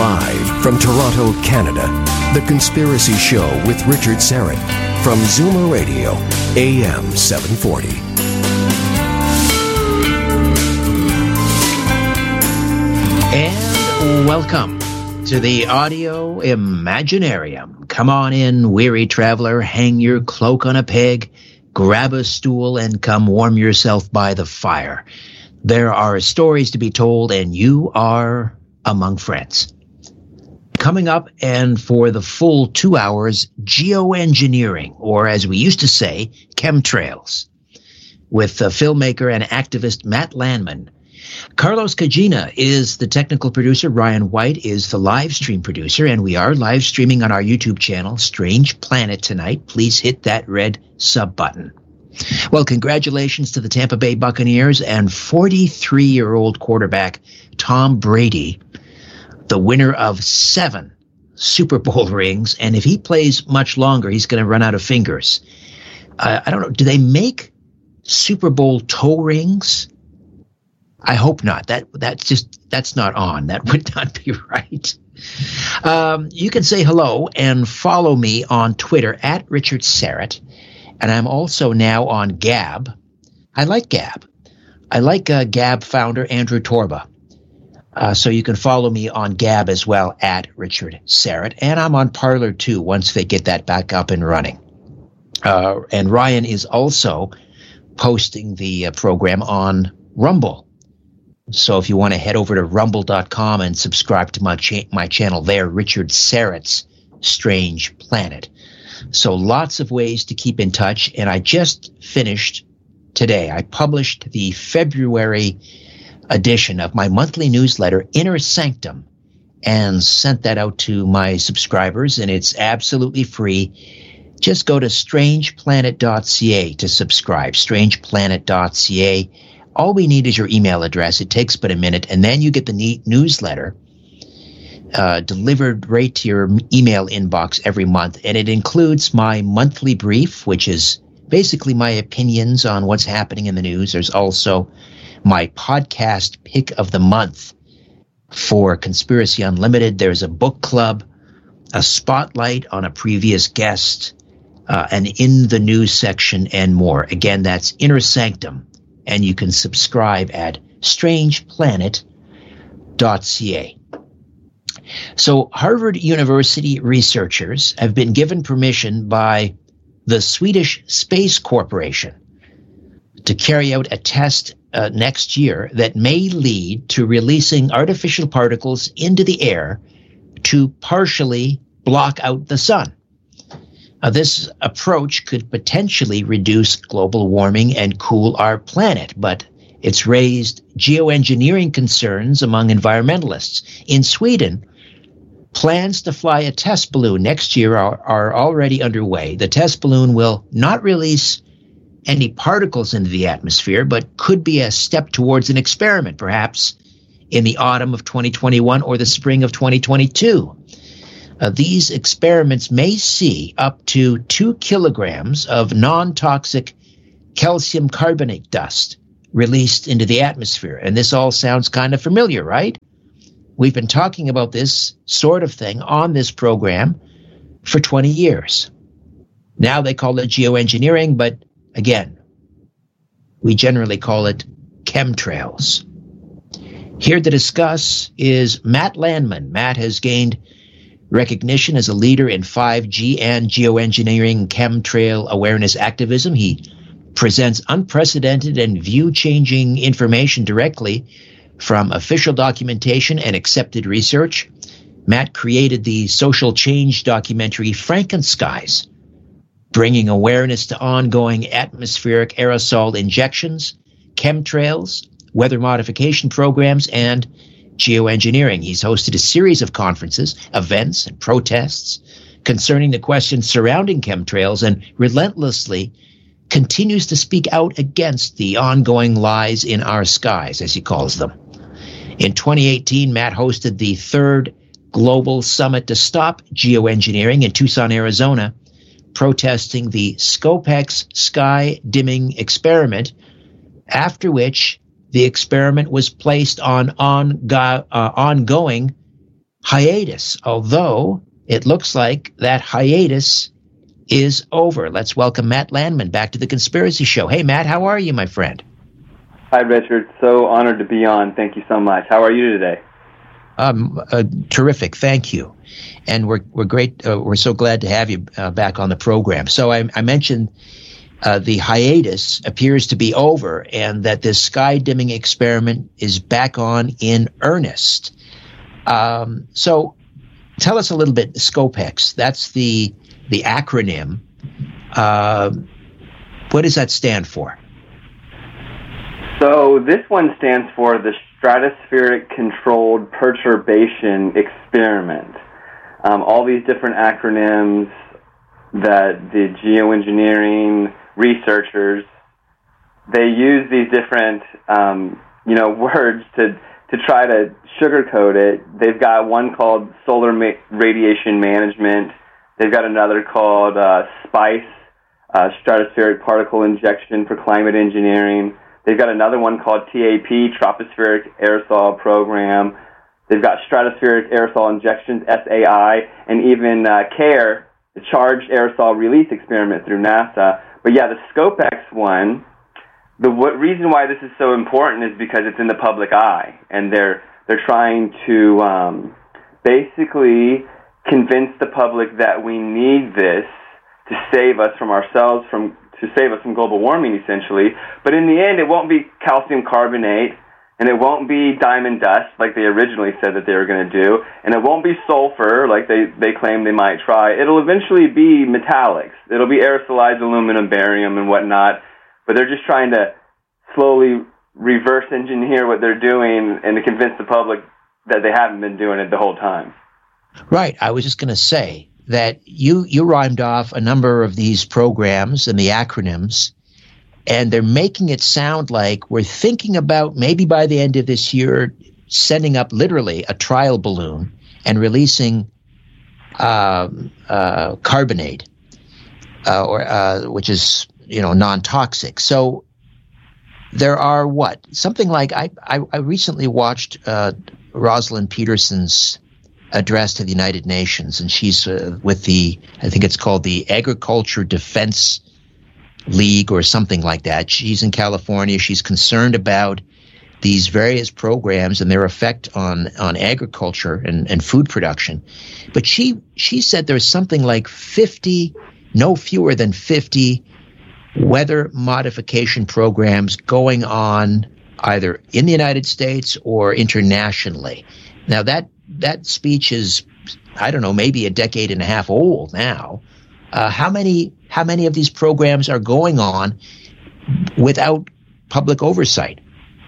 Live from Toronto, Canada, The Conspiracy Show with Richard Syrett from Zoomer Radio, AM 740. And welcome to the Audio Imaginarium. Come on in, weary traveler, hang your cloak on a peg, grab a stool, and come warm yourself by the fire. There are stories to be told, and you are among friends. Coming up, and for the full 2 hours, geoengineering, or as we used to say, chemtrails, with filmmaker and activist Matt Landman. Carlos Cagina is the technical producer. Ryan White is the live stream producer, and we are live streaming on our YouTube channel, Strange Planet, tonight. Please hit that red sub button. Well, congratulations to the Tampa Bay Buccaneers and 43-year-old quarterback Tom Brady, the winner of 7 Super Bowl rings. And if he plays much longer, he's going to run out of fingers. I don't know. Do they make Super Bowl toe rings? I hope not. That's not on. That would not be right. You can say hello and follow me on Twitter at Richard Syrett. And I'm also now on Gab. I like Gab. I like Gab founder Andrew Torba. So you can follow me on Gab as well at Richard Syrett. And I'm on Parler too once they get that back up and running. And Ryan is also posting the program on Rumble. So if you want to head over to rumble.com and subscribe to my channel there, Richard Syrett's Strange Planet. So lots of ways to keep in touch. And I just finished today. I published the February edition of my monthly newsletter, Inner Sanctum, and sent that out to my subscribers. And it's absolutely free. Just go to strangeplanet.ca to subscribe, strangeplanet.ca. All we need is your email address. It takes but a minute. And then you get the newsletter delivered right to your email inbox every month. And it includes my monthly brief, which is basically my opinions on what's happening in the news. There's also my podcast pick of the month for Conspiracy Unlimited. There's a book club, a spotlight on a previous guest, and in the news section and more. Again, that's Inner Sanctum. And you can subscribe at strangeplanet.ca. So Harvard University researchers have been given permission by the Swedish Space Corporation to carry out a test next year that may lead to releasing artificial particles into the air to partially block out the sun. This approach could potentially reduce global warming and cool our planet, but it's raised geoengineering concerns among environmentalists. In Sweden, plans to fly a test balloon next year are already underway. The test balloon will not release any particles into the atmosphere, but could be a step towards an experiment, perhaps in the autumn of 2021 or the spring of 2022. These experiments may see up to 2 kilograms of non-toxic calcium carbonate dust released into the atmosphere. And this all sounds kind of familiar, right? We've been talking about this sort of thing on this program for 20 years. Now they call it geoengineering, but again, we generally call it chemtrails. Here to discuss is Matt Landman. Matt has gained recognition as a leader in 5G and geoengineering chemtrail awareness activism. He presents unprecedented and view-changing information directly from official documentation and accepted research. Matt created the social change documentary Frankenskies, bringing awareness to ongoing atmospheric aerosol injections, chemtrails, weather modification programs, and geoengineering. He's hosted a series of conferences, events, and protests concerning the questions surrounding chemtrails, and relentlessly continues to speak out against the ongoing lies in our skies, as he calls them. In 2018, Matt hosted the 3rd Global Summit to Stop Geoengineering in Tucson, Arizona, protesting the Scopex sky dimming experiment, after which the experiment was placed on ongoing hiatus, although it looks like that hiatus is over. Let's welcome Matt Landman back to The Conspiracy Show. Hey, Matt, how are you, my friend? Hi, Richard. So honored to be on. Thank you so much. How are you today? Terrific. Thank you. And we're great. We're so glad to have you back on the program. So I mentioned the hiatus appears to be over and that this sky dimming experiment is back on in earnest. So tell us a little bit, SCOPEX. That's the acronym. What does that stand for? So this one stands for the Stratospheric Controlled Perturbation Experiment. All these different acronyms that the geoengineering researchers, they use these different words to try to sugarcoat it. They've got one called Solar Radiation Management. They've got another called SPICE, Stratospheric Particle Injection for Climate Engineering. They've got another one called TAP, Tropospheric Aerosol Program. They've got Stratospheric Aerosol Injections, SAI, and even CARE, the Charged Aerosol Release Experiment through NASA. But yeah, the SCOPEX one, the reason why this is so important is because it's in the public eye, and they're trying to basically convince the public that we need this to save us from ourselves, to save us from global warming, essentially. But in the end, it won't be calcium carbonate, and it won't be diamond dust like they originally said that they were going to do, and it won't be sulfur like they claim they might try. It'll eventually be metallics. It'll be aerosolized aluminum, barium, and whatnot, but they're just trying to slowly reverse engineer what they're doing and to convince the public that they haven't been doing it the whole time. Right. I was just going to say that you rhymed off a number of these programs and the acronyms, and they're making it sound like we're thinking about maybe by the end of this year sending up literally a trial balloon and releasing carbonate, which is non-toxic. So there are something like I recently watched Rosalind Peterson's address to the United Nations, and she's with I think it's called the Agriculture Defense League or something like that. She's in California. She's concerned about these various programs and their effect on agriculture and food production. But she said there's something like 50, no fewer than 50 weather modification programs going on either in the United States or internationally. Now that speech is, I don't know, maybe a decade and a half old now. How many of these programs are going on without public oversight?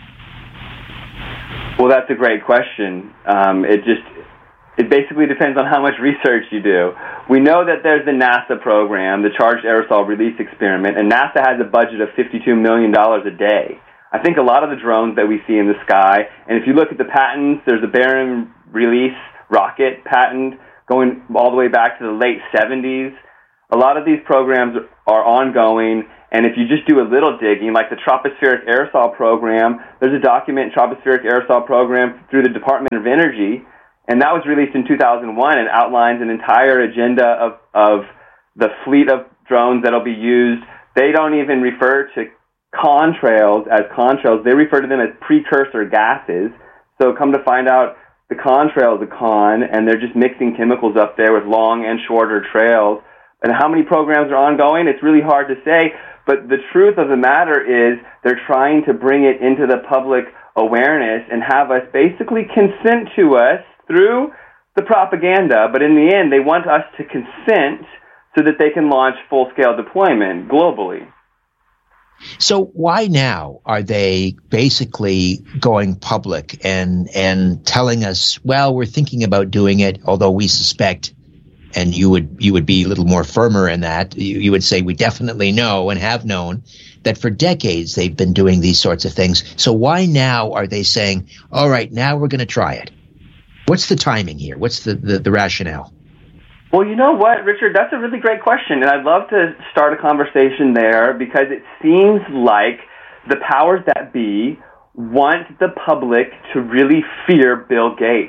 Well, that's a great question. It basically depends on how much research you do. We know that there's the NASA program, the Charged Aerosol Release Experiment, and NASA has a budget of $52 million a day. I think a lot of the drones that we see in the sky, and if you look at the patents, there's a barium release rocket patent going all the way back to the late 70s. A lot of these programs are ongoing, and if you just do a little digging, like the Tropospheric Aerosol Program, there's a document, Tropospheric Aerosol Program, through the Department of Energy, and that was released in 2001 and outlines an entire agenda of the fleet of drones that'll be used. They don't even refer to contrails as contrails. They refer to them as precursor gases. So come to find out, the contrail is a con, and they're just mixing chemicals up there with long and shorter trails. And how many programs are ongoing? It's really hard to say, but the truth of the matter is they're trying to bring it into the public awareness and have us basically consent to us through the propaganda, but in the end, they want us to consent so that they can launch full-scale deployment globally. So why now are they basically going public and telling us, well, we're thinking about doing it, although we suspect, and you would be a little more firmer in that, you would say we definitely know and have known that for decades they've been doing these sorts of things. So why now are they saying, all right, now we're going to try it? What's the timing here? What's the rationale? Well, you know what, Richard, that's a really great question, and I'd love to start a conversation there because it seems like the powers that be want the public to really fear Bill Gates.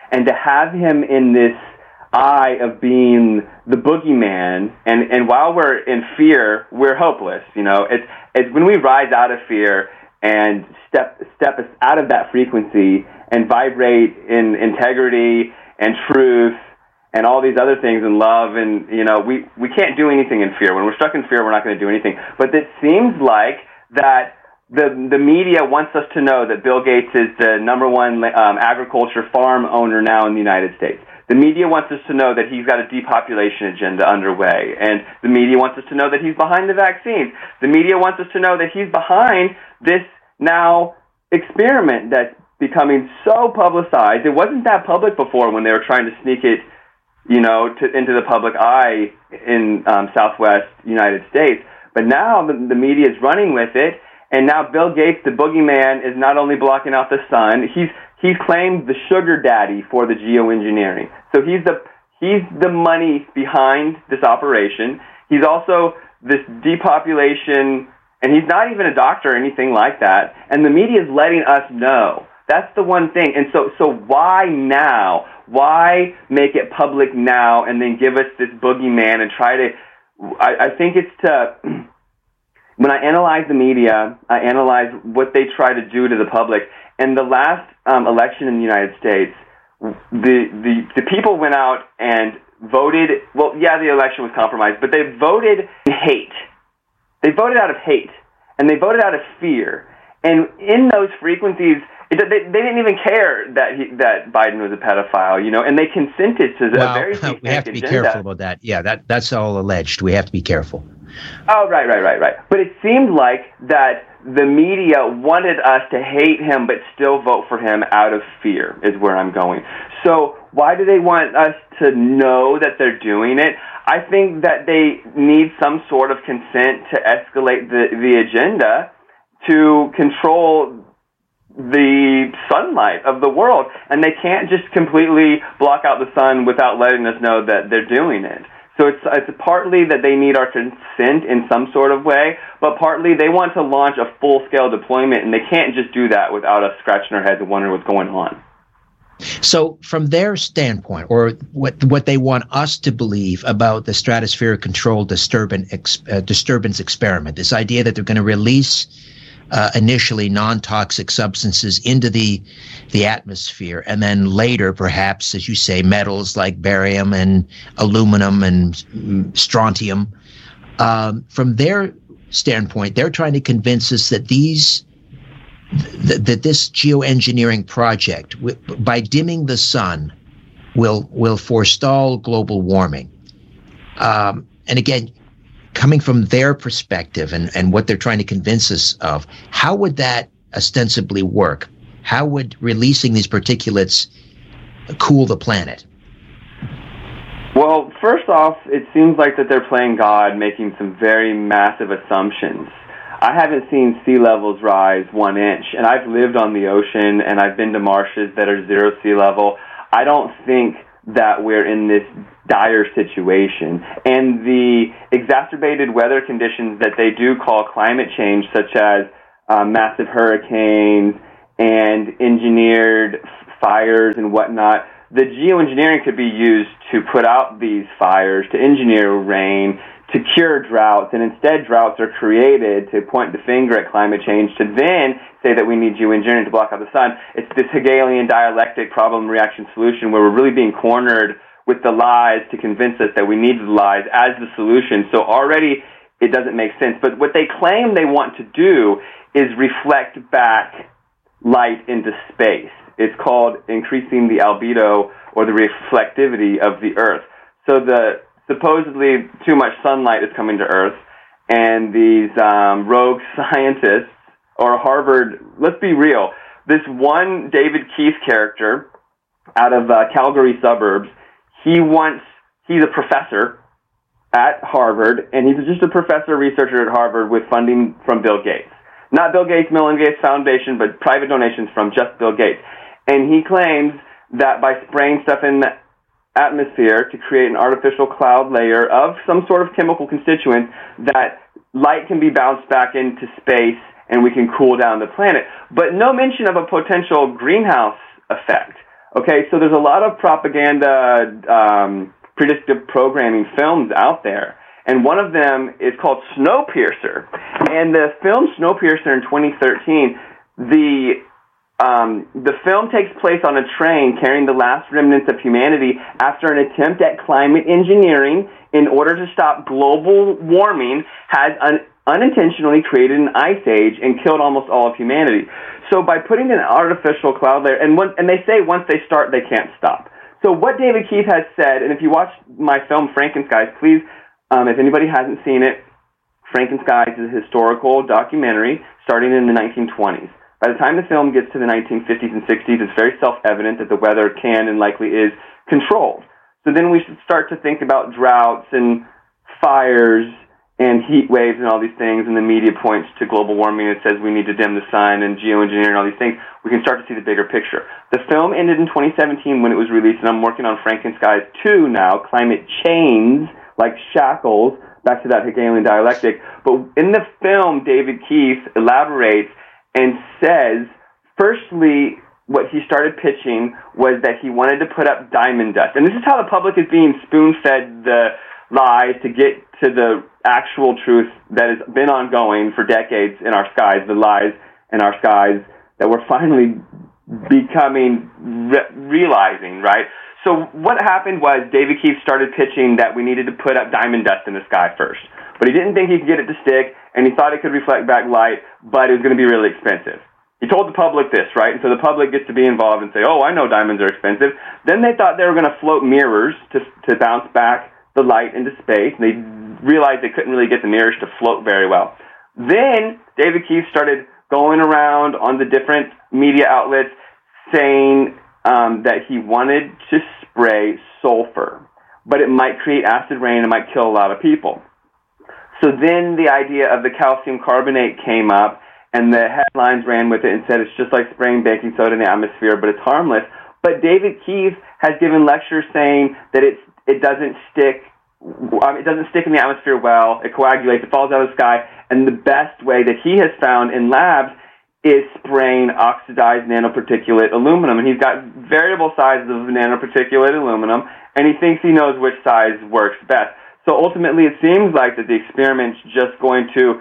and to have him in this eye of being the boogeyman, and while we're in fear, we're hopeless. It's when we rise out of fear and step us out of that frequency and vibrate in integrity and truth and all these other things in love, and we can't do anything in fear. When we're stuck in fear, we're not going to do anything. But it seems like that the media wants us to know that Bill Gates is the number one agriculture farm owner now in the United States. The media wants us to know that he's got a depopulation agenda underway, and the media wants us to know that he's behind the vaccines. The media wants us to know that he's behind this now experiment that's becoming so publicized. It wasn't that public before when they were trying to sneak it, into the public eye in Southwest United States. But now the media is running with it, and now Bill Gates, the boogeyman, is not only blocking out the sun, he's claimed the sugar daddy for the geoengineering. So he's the money behind this operation. He's also this depopulation, and he's not even a doctor or anything like that. And the media is letting us know. That's the one thing. And so why now? Why make it public now and then give us this boogeyman and try to? I think it's to. When I analyze the media, I analyze what they try to do to the public. And the last election in the United States, the people went out and voted. Well, yeah, the election was compromised, but they voted in hate. They voted out of hate, and they voted out of fear. And in those frequencies, they didn't even care that Biden was a pedophile, and they consented to a very we have to be careful about that. Yeah, that's all alleged. We have to be careful. Oh, right. But it seemed like that the media wanted us to hate him but still vote for him out of fear, is where I'm going. So why do they want us to know that they're doing it? I think that they need some sort of consent to escalate the agenda to control the sunlight of the world. And they can't just completely block out the sun without letting us know that they're doing it. So it's partly that they need our consent in some sort of way, but partly they want to launch a full-scale deployment, and they can't just do that without us scratching our heads and wondering what's going on. So from their standpoint, or what they want us to believe about the stratospheric controlled disturbance experiment, this idea that they're going to release initially non-toxic substances into the atmosphere, and then later, perhaps, as you say, metals like barium and aluminum and strontium. From their standpoint, they're trying to convince us that that this geoengineering project, by dimming the sun, will forestall global warming. And again, coming from their perspective and what they're trying to convince us of, how would that ostensibly work? How would releasing these particulates cool the planet? Well, first off, it seems like that they're playing God, making some very massive assumptions. I haven't seen sea levels rise 1 inch, and I've lived on the ocean, and I've been to marshes that are 0 sea level. I don't think that we're in this dire situation. And the exacerbated weather conditions that they do call climate change, such as massive hurricanes and engineered fires and whatnot, the geoengineering could be used to put out these fires, to engineer rain, to cure droughts, and instead droughts are created to point the finger at climate change, to then say that we need geoengineering to block out the sun. It's this Hegelian dialectic problem-reaction solution where we're really being cornered with the lies to convince us that we need the lies as the solution. So already it doesn't make sense. But what they claim they want to do is reflect back light into space. It's called increasing the albedo or the reflectivity of the Earth. So the supposedly too much sunlight is coming to Earth, and these rogue scientists, or Harvard, let's be real, this one David Keith character out of Calgary suburbs, he's a professor at Harvard, and he's just a professor researcher at Harvard with funding from Bill Gates. Not Bill Gates, Melinda Gates Foundation, but private donations from just Bill Gates. And he claims that by spraying stuff in the atmosphere to create an artificial cloud layer of some sort of chemical constituent, that light can be bounced back into space and we can cool down the planet. But no mention of a potential greenhouse effect, Okay, so there's a lot of propaganda, predictive programming films out there. And one of them is called Snowpiercer. And the film Snowpiercer in 2013, the film takes place on a train carrying the last remnants of humanity after an attempt at climate engineering in order to stop global warming has unintentionally created an ice age and killed almost all of humanity. So by putting an artificial cloud layer, and they say once they start, they can't stop. So what David Keith has said, and if you watch my film Frankenskies, please, if anybody hasn't seen it, Frankenskies is a historical documentary starting in the 1920s. By the time the film gets to the 1950s and 60s, it's very self-evident that the weather can and likely is controlled. So then we should start to think about droughts and fires and heat waves and all these things, and the media points to global warming and says we need to dim the sun and geoengineering and all these things. We can start to see the bigger picture. The film ended in 2017 when it was released, and I'm working on Frankenskies 2 now, Climate Chains, like shackles, back to that Hegelian dialectic. But in the film, David Keith elaborates and says, firstly, what he started pitching was that he wanted to put up diamond dust. And this is how the public is being spoon-fed the lies to get to the actual truth that has been ongoing for decades in our skies, the lies in our skies that we're finally becoming realizing, right? So what happened was David Keith started pitching that we needed to put up diamond dust in the sky first. But he didn't think he could get it to stick, and he thought it could reflect back light, but it was going to be really expensive. He told the public this, right? And so the public gets to be involved and say, oh, I know diamonds are expensive. Then they thought they were going to float mirrors to bounce back the light into space, and they realized they couldn't really get the mirrors to float very well. Then David Keith started going around on the different media outlets saying that he wanted to spray sulfur, but it might create acid rain, it might kill a lot of people. So then the idea of the calcium carbonate came up, and the headlines ran with it and said it's just like spraying baking soda in the atmosphere, but it's harmless. But David Keith has given lectures saying that it doesn't stick in the atmosphere well, it coagulates, it falls out of the sky, and the best way that he has found in labs is spraying oxidized nanoparticulate aluminum. And he's got variable sizes of nanoparticulate aluminum, and he thinks he knows which size works best. So ultimately, it seems like that the experiment's just going to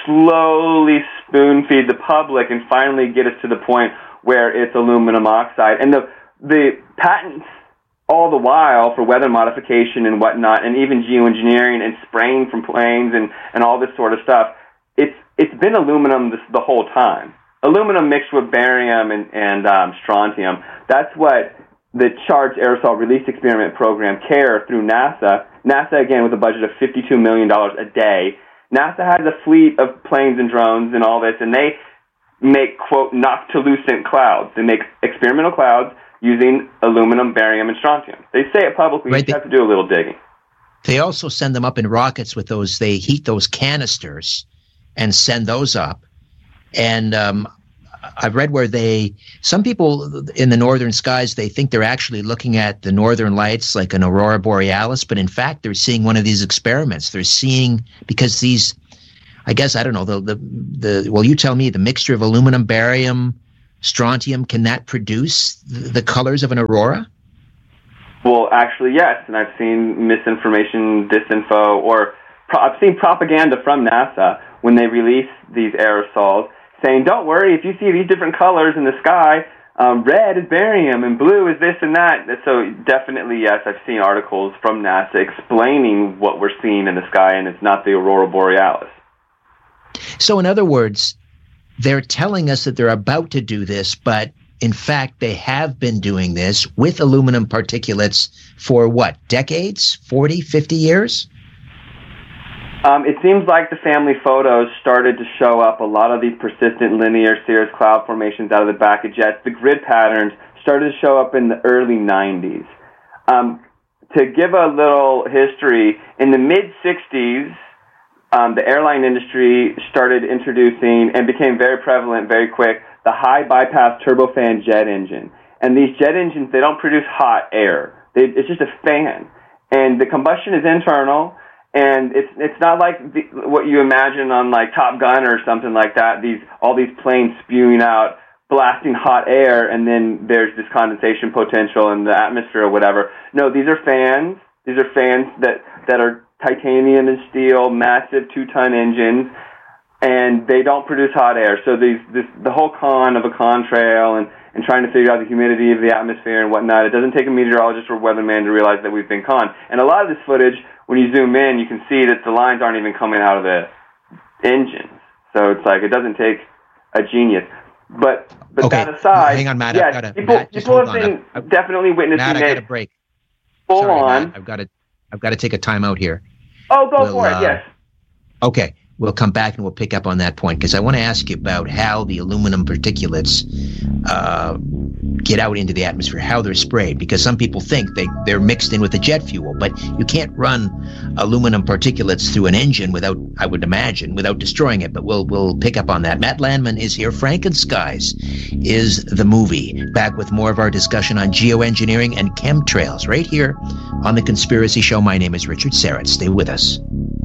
slowly spoon-feed the public and finally get us to the point where it's aluminum oxide. And the patents all the while for weather modification and whatnot, and even geoengineering and spraying from planes and all this sort of stuff, it's been aluminum the whole time. Aluminum mixed with barium and strontium. That's what the Charged Aerosol Release Experiment program, CARE, through NASA, again, with a budget of $52 million a day, NASA has a fleet of planes and drones and all this, and they make, quote, noctilucent clouds. They make experimental clouds using aluminum, barium, and strontium. They say it publicly. Right. You have to do a little digging. They also send them up in rockets with those. They heat those canisters and send those up. And I've read where some people in the northern skies, they think they're actually looking at the northern lights like an aurora borealis, but in fact, they're seeing one of these experiments. They're seeing, because these, I guess, I don't know, well, you tell me, the mixture of aluminum, barium, strontium, can that produce the colors of an aurora? Well, actually, yes, and I've seen misinformation, disinfo, or I've seen propaganda from NASA when they release these aerosols saying, don't worry, if you see these different colors in the sky, red is barium and blue is this and that. So definitely, yes, I've seen articles from NASA explaining what we're seeing in the sky, and it's not the aurora borealis. So in other words, they're telling us that they're about to do this, but in fact, they have been doing this with aluminum particulates for what, decades, 40, 50 years? It seems like the family photos started to show up a lot of these persistent linear cirrus cloud formations out of the back of jets. The grid patterns started to show up in the early 90s. To give a little history, in the mid-60s, the airline industry started introducing and became very prevalent very quick the high bypass turbofan jet engine. And these jet engines, they don't produce hot air. It's just a fan. And the combustion is internal. And it's not like what you imagine on like Top Gun or something like that. All these planes spewing out blasting hot air and then there's this condensation potential in the atmosphere or whatever. No, these are fans. These are fans that are titanium and steel, massive 2-ton engines, and they don't produce hot air. So the whole con of a contrail and trying to figure out the humidity of the atmosphere and whatnot, it doesn't take a meteorologist or weatherman to realize that we've been conned. And a lot of this footage, when you zoom in, you can see that the lines aren't even coming out of the engines. So it's like, it doesn't take a genius. But okay. That aside, hang on, Matt. yes, people have been definitely witnessing Matt, it. I got a break. Full Sorry, on. Matt, I've got to take a timeout here. Oh, go for it. Yes. Okay. We'll come back and we'll pick up on that point because I want to ask you about how the aluminum particulates get out into the atmosphere, how they're sprayed, because some people think they're mixed in with the jet fuel, but you can't run aluminum particulates through an engine without, I would imagine, without destroying it. But we'll pick up on that. Matt Landman is here. Frankenskies is the movie. Back with more of our discussion on geoengineering and chemtrails right here on The Conspiracy Show. My name is Richard Syrett. Stay with us.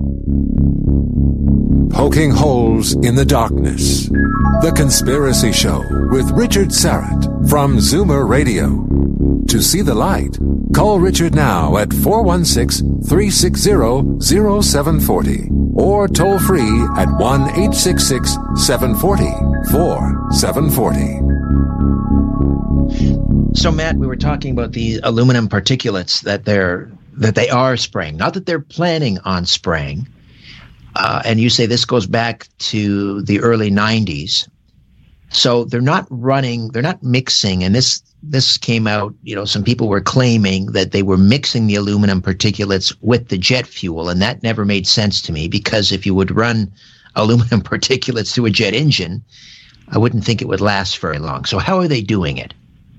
Poking holes in the darkness. The Conspiracy Show with Richard Syrett from Zoomer Radio. To see the light, call Richard now at 416-360-0740 or toll free at 1-866-740-4740. So, Matt, we were talking about the aluminum particulates that they are spraying, not that they're planning on spraying. And you say this goes back to the early 90s. So they're not mixing. And this came out, some people were claiming that they were mixing the aluminum particulates with the jet fuel. And that never made sense to me because if you would run aluminum particulates through a jet engine, I wouldn't think it would last very long. So how are they doing it?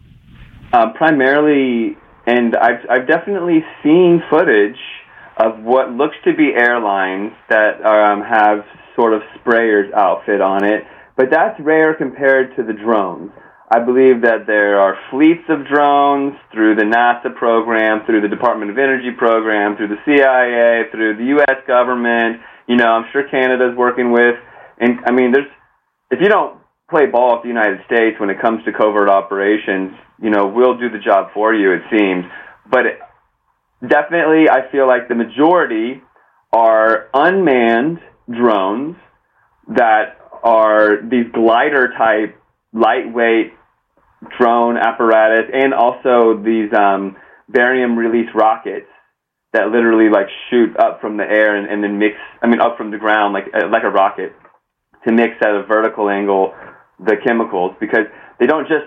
Primarily, and I've definitely seen footage of what looks to be airlines that have sort of sprayers outfit on it, but that's rare compared to the drones. I believe that there are fleets of drones through the NASA program, through the Department of Energy program, through the CIA, through the U.S. government. I'm sure Canada's working with, and I mean, if you don't play ball with the United States when it comes to covert operations, we'll do the job for you, it seems. But definitely, I feel like the majority are unmanned drones that are these glider-type, lightweight drone apparatus, and also these barium-release rockets that literally shoot up from the air and then up from the ground like a rocket to mix at a vertical angle the chemicals, because they don't just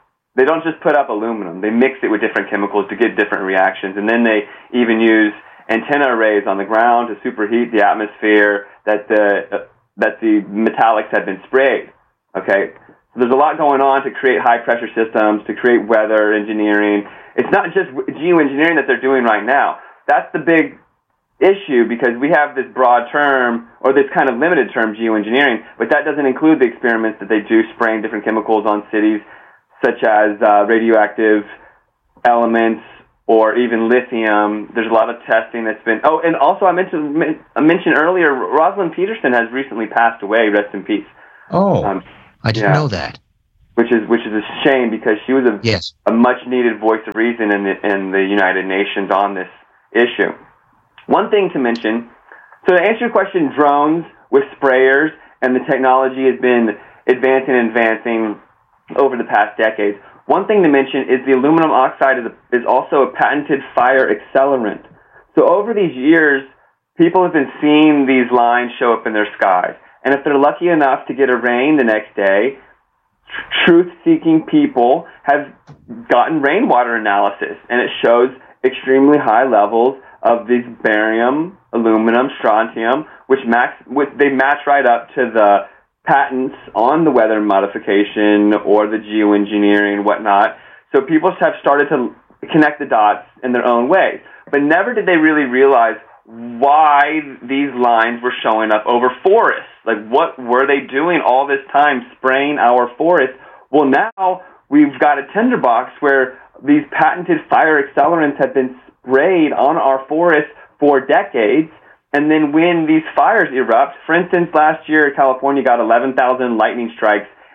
put up aluminum. They mix it with different chemicals to get different reactions. And then they even use antenna arrays on the ground to superheat the atmosphere that the metallics have been sprayed. Okay? So there's a lot going on to create high-pressure systems, to create weather engineering. It's not just geoengineering that they're doing right now. That's the big issue, because we have this broad term, or this kind of limited term, geoengineering, but that doesn't include the experiments that they do spraying different chemicals on cities, such as radioactive elements or even lithium. There's a lot of testing that's been... Oh, and also I mentioned earlier, Rosalind Peterson has recently passed away, rest in peace. Oh, I didn't know that. Which is a shame, because she was a much-needed voice of reason in the United Nations on this issue. One thing to mention, so to answer your question, drones with sprayers, and the technology has been advancing over the past decades. One thing to mention is the aluminum oxide is also a patented fire accelerant. So over these years, people have been seeing these lines show up in their skies. And if they're lucky enough to get a rain the next day, truth-seeking people have gotten rainwater analysis, and it shows extremely high levels of these barium, aluminum, strontium, which they match right up to the patents on the weather modification or the geoengineering and whatnot. So people have started to connect the dots in their own ways. But never did they really realize why these lines were showing up over forests. What were they doing all this time spraying our forests? Well, now we've got a tinderbox where these patented fire accelerants have been sprayed on our forests for decades. And then when these fires erupt, for instance, last year California got 11,000 lightning strikes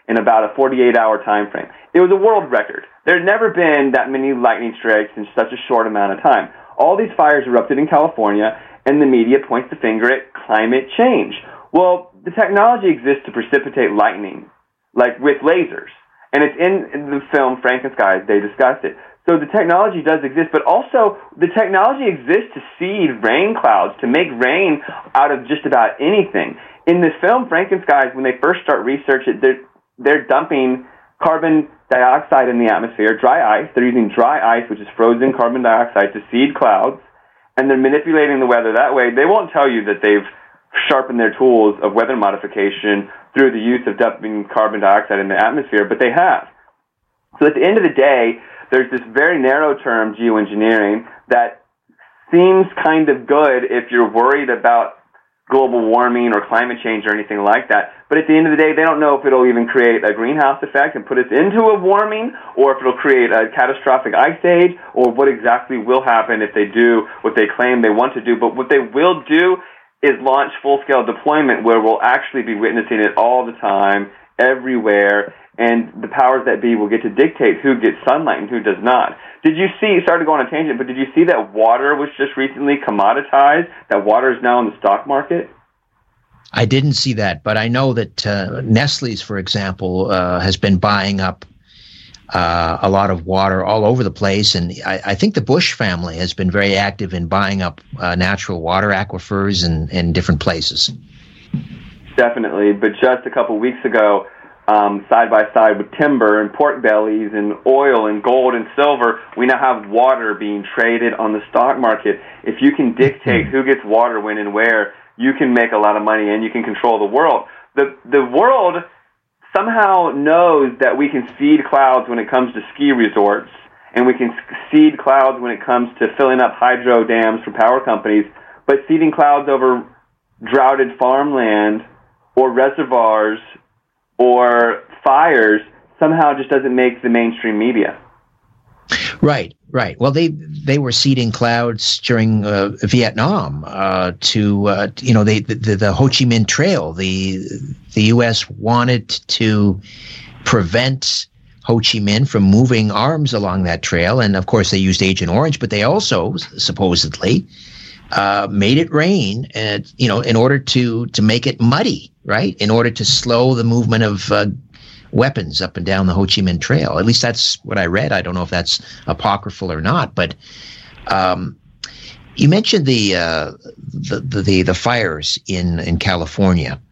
in about a 48-hour time frame. It was a world record. There's never been that many lightning strikes in such a short amount of time. All these fires erupted in California, and the media points the finger at climate change. Well, the technology exists to precipitate lightning, like with lasers. And it's in the film Frankenskies, they discussed it. So the technology does exist, but also the technology exists to seed rain clouds, to make rain out of just about anything. In this film Frankenskies, when they first start research it, they're dumping carbon dioxide in the atmosphere, dry ice. They're using dry ice, which is frozen carbon dioxide, to seed clouds, and they're manipulating the weather that way. They won't tell you that they've sharpened their tools of weather modification through the use of dumping carbon dioxide in the atmosphere, but they have. So at the end of the day, there's this very narrow term, geoengineering, that seems kind of good if you're worried about global warming or climate change or anything like that. But at the end of the day, they don't know if it'll even create a greenhouse effect and put us into a warming, or if it'll create a catastrophic ice age, or what exactly will happen if they do what they claim they want to do. But what they will do is launch full-scale deployment where we'll actually be witnessing it all the time, everywhere, and the powers that be will get to dictate who gets sunlight and who does not. Did you see, sorry to go on a tangent, but did you see that water was just recently commoditized, that water is now in the stock market? I didn't see that, but I know that Nestle's, for example, has been buying up a lot of water all over the place, and I think the Bush family has been very active in buying up natural water aquifers in different places. Definitely, but just a couple weeks ago, side by side with timber and pork bellies and oil and gold and silver, we now have water being traded on the stock market. If you can dictate who gets water when and where, you can make a lot of money and you can control the world. The world somehow knows that we can seed clouds when it comes to ski resorts, and we can seed clouds when it comes to filling up hydro dams for power companies, but seeding clouds over droughted farmland or reservoirs or fires somehow just doesn't make the mainstream media. Right. Well, they were seeding clouds during Vietnam to the Ho Chi Minh Trail. The U.S. wanted to prevent Ho Chi Minh from moving arms along that trail, and of course they used Agent Orange, but they also supposedly made it rain, in order to make it muddy, right? In order to slow the movement of weapons up and down the Ho Chi Minh Trail. At least that's what I read. I don't know if that's apocryphal or not, but you mentioned the fires in California,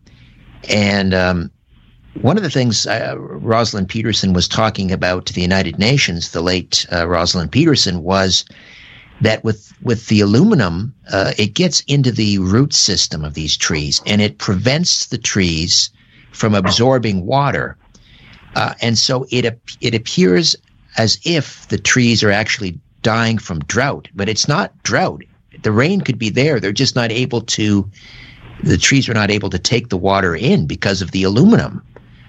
and one of the things Rosalind Peterson was talking about to the United Nations, the late Rosalind Peterson, was that with the aluminum, it gets into the root system of these trees, and it prevents the trees from absorbing water. And so it appears as if the trees are actually dying from drought, but it's not drought. The rain could be there. They're just not able to, the trees are not able to take the water in because of the aluminum.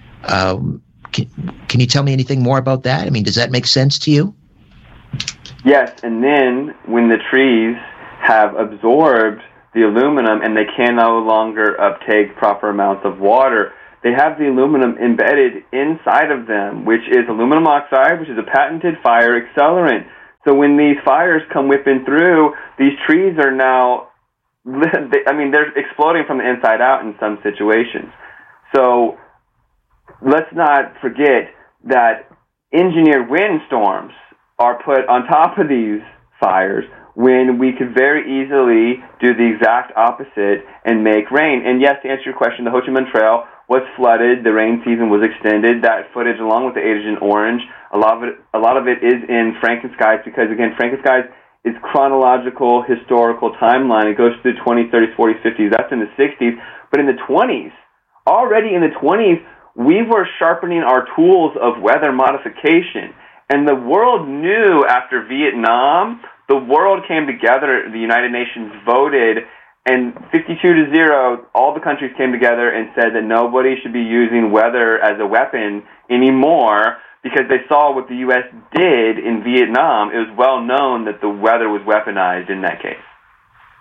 Can you tell me anything more about that? I mean, does that make sense to you? Yes, and then when the trees have absorbed the aluminum and they can no longer uptake proper amounts of water, they have the aluminum embedded inside of them, which is aluminum oxide, which is a patented fire accelerant. So when these fires come whipping through, these trees are now, they're exploding from the inside out in some situations. So let's not forget that engineered windstorms are put on top of these fires when we could very easily do the exact opposite and make rain. And yes, to answer your question, the Ho Chi Minh Trail was flooded. The rain season was extended. That footage, along with the Agent Orange, a lot of it is in Frankenskies because, again, Frankenskies is chronological, historical timeline. It goes through the 20s, 30s, 40s, 50s. That's in the 60s. But in the 20s, already in the 20s, we were sharpening our tools of weather modification. And the world knew after Vietnam, the world came together, the United Nations voted, and 52-0, all the countries came together and said that nobody should be using weather as a weapon anymore because they saw what the U.S. did in Vietnam. It was well known that the weather was weaponized in that case.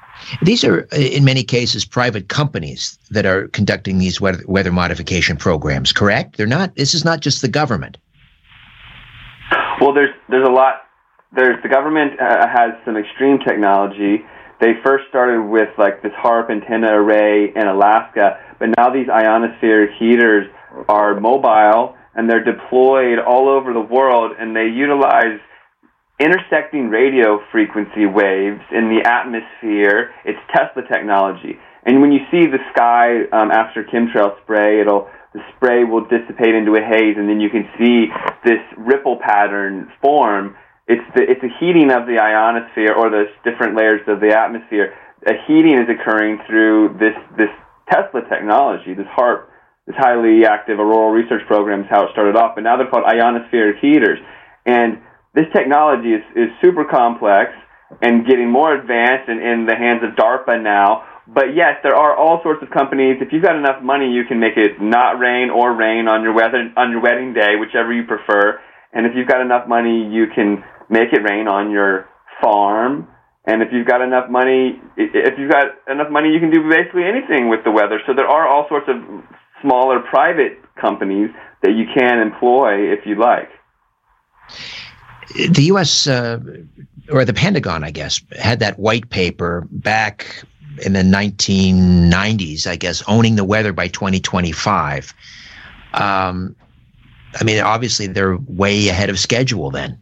These are, in many cases, private companies that are conducting these weather modification programs, correct? This is not just the government. Well, there's a lot. The government has some extreme technology. They first started with like this HAARP antenna array in Alaska, but now these ionosphere heaters are mobile and they're deployed all over the world, and they utilize intersecting radio frequency waves in the atmosphere. It's Tesla technology. And when you see the sky after chemtrail spray, the spray will dissipate into a haze, and then you can see this ripple pattern form. It's a heating of the ionosphere, or the different layers of the atmosphere. A heating is occurring through this Tesla technology, this HAARP, this highly active auroral research program is how it started off, but now they're called ionospheric heaters. And this technology is super complex and getting more advanced and in the hands of DARPA now. But yes, there are all sorts of companies. If you've got enough money, you can make it not rain or rain on your wedding day, whichever you prefer. And if you've got enough money, you can make it rain on your farm. And if you've got enough money, you can do basically anything with the weather. So there are all sorts of smaller private companies that you can employ if you like. The U.S. Or the Pentagon, I guess, had that white paper back in the 1990s, I guess, owning the weather by 2025. I mean, obviously, they're way ahead of schedule then.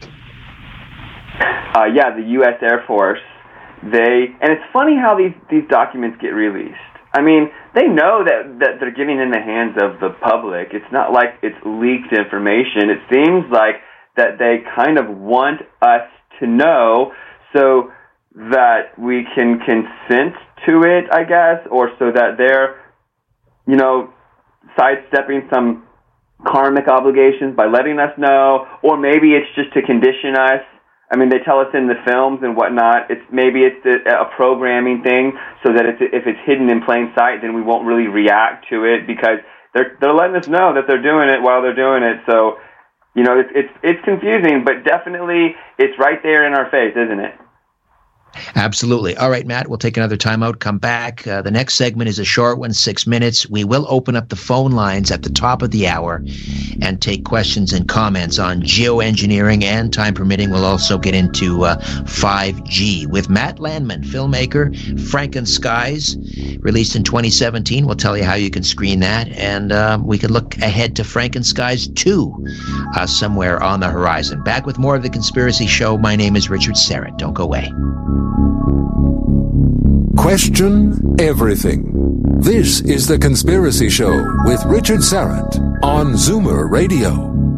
Yeah, the U.S. Air Force, and it's funny how these documents get released. I mean, they know that they're getting in the hands of the public. It's not like it's leaked information. It seems like that they kind of want us to know so that we can consent to it, I guess, or so that they're, sidestepping some karmic obligations by letting us know, or maybe it's just to condition us. I mean, they tell us in the films and whatnot. Maybe it's a programming thing, so that if it's hidden in plain sight, then we won't really react to it because they're letting us know that they're doing it while they're doing it. So, it's confusing, but definitely it's right there in our face, isn't it? Absolutely. All right, Matt, we'll take another time out, come back. The next segment is a short one, 6 minutes. We will open up the phone lines at the top of the hour and take questions and comments on geoengineering, and time permitting, we'll also get into 5G with Matt Landman, filmmaker, Frankenskies, released in 2017. We'll tell you how you can screen that, and we can look ahead to Frankenskies 2 somewhere on the horizon. Back with more of The Conspiracy Show. My name is Richard Syrett. Don't go away. Question everything. This is The Conspiracy Show with Richard Syrett on Zoomer Radio.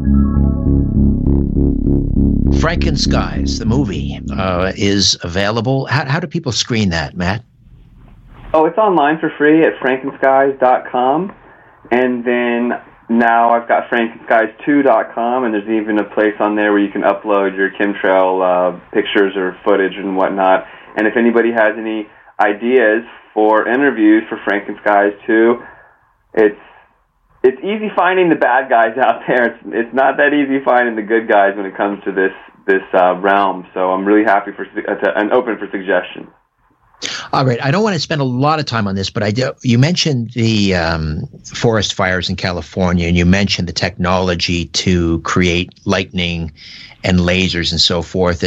Frankenskies, the movie, is available. How do people screen that, Matt? Oh, it's online for free at frankenskies.com. And then now I've got frankenskies2.com, and there's even a place on there where you can upload your chemtrail pictures or footage and whatnot. And if anybody has any ideas for interviews for Frankenskies 2, it's easy finding the bad guys out there. It's not that easy finding the good guys when it comes to this realm. So I'm really happy and open for suggestions. All right. I don't want to spend a lot of time on this, but you mentioned the forest fires in California, and you mentioned the technology to create lightning and lasers and so forth.